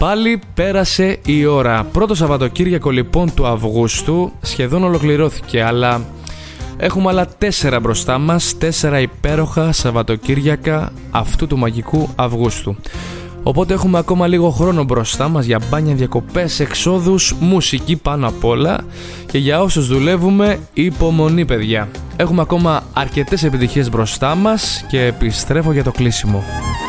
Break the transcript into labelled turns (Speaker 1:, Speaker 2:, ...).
Speaker 1: Πάλι πέρασε η ώρα. Πρώτο Σαββατοκύριακο λοιπόν του Αυγούστου σχεδόν ολοκληρώθηκε, αλλά έχουμε άλλα 4 μπροστά μας, 4 υπέροχα Σαββατοκύριακα αυτού του μαγικού Αυγούστου. Οπότε έχουμε ακόμα λίγο χρόνο μπροστά μας για μπάνια, διακοπές, εξόδους, μουσική πάνω απ' όλα, και για όσους δουλεύουμε, υπομονή παιδιά. Έχουμε ακόμα αρκετές επιτυχίες μπροστά μας και επιστρέφω για το κλείσιμο.